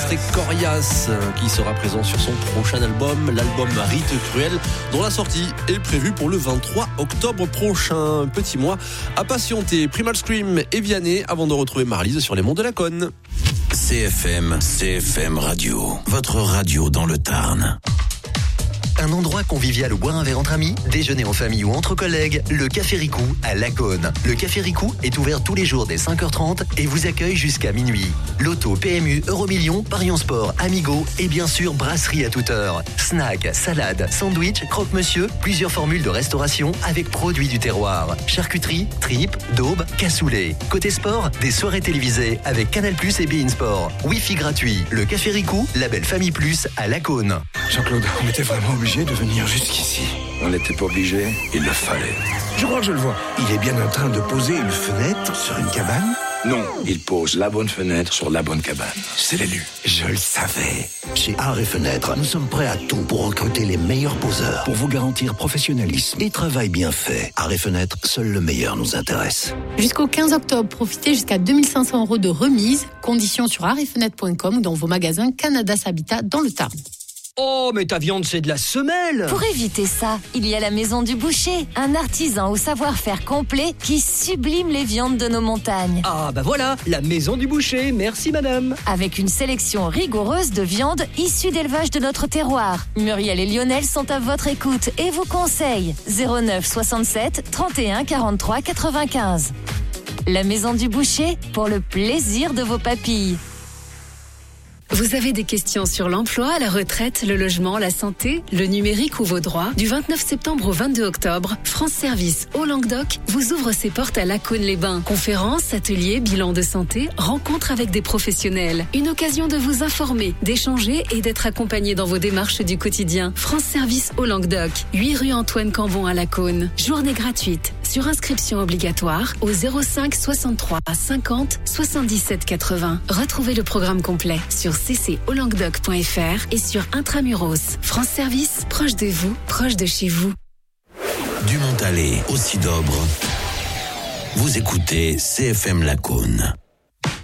extrait Corias qui sera présent sur son prochain album, l'album Rite Cruel, dont la sortie est prévue pour le 23 octobre prochain. Petit mois à patienter. Primal Scream et Vianney avant de retrouver Marlise sur les monts de la Cône. CFM Radio, votre radio dans le Tarn. Un endroit convivial où boire un verre entre amis, déjeuner en famille ou entre collègues, le Café Ricou à Laconne. Le Café Ricou est ouvert tous les jours dès 5h30 et vous accueille jusqu'à minuit. Loto, PMU, Euromillions, Paris en Sport, Amigo et bien sûr brasserie à toute heure. Snack, salade, sandwich, croque-monsieur, plusieurs formules de restauration avec produits du terroir. Charcuterie, tripes, daube, cassoulet. Côté sport, des soirées télévisées avec Canal+ et beIN Sport. Wi-Fi gratuit. Le Café Ricou, label Famille Plus à Laconne. Jean-Claude, on était vraiment obligé de venir jusqu'ici. On n'était pas obligé, il le fallait. Je crois que je le vois. Il est bien en train de poser une fenêtre sur une cabane. Non, il pose la bonne fenêtre sur la bonne cabane. C'est l'élu. Je le savais. Chez Art et Fenêtre, nous sommes prêts à tout pour recruter les meilleurs poseurs, pour vous garantir professionnalisme et travail bien fait. Art et Fenêtre, seul le meilleur nous intéresse. Jusqu'au 15 octobre, profitez jusqu'à 2500 € de remise. Conditions sur artetfenêtre.com ou dans vos magasins Canada Habitat dans le Tarn. Oh, mais ta viande, c'est de la semelle! Pour éviter ça, il y a la Maison du Boucher, un artisan au savoir-faire complet qui sublime les viandes de nos montagnes. Ah, bah voilà, la Maison du Boucher, merci madame. Avec une sélection rigoureuse de viandes issues d'élevage de notre terroir. Muriel et Lionel sont à votre écoute et vous conseillent 09 67 31 43 95. La Maison du Boucher, pour le plaisir de vos papilles. Vous avez des questions sur l'emploi, la retraite, le logement, la santé, le numérique ou vos droits? Du 29 septembre au 22 octobre, France Service au Languedoc vous ouvre ses portes à Laconne-les-Bains. Conférences, ateliers, bilan de santé, rencontres avec des professionnels. Une occasion de vous informer, d'échanger et d'être accompagné dans vos démarches du quotidien. France Service au Languedoc, 8 rue Antoine Cambon à Laconne. Journée gratuite. Sur inscription obligatoire au 05 63 50 77 80. Retrouvez le programme complet sur ccolanguedoc.fr et sur Intramuros. France Service, proche de vous, proche de chez vous. Du Montalet au Sidobre, vous écoutez CFM Laconne.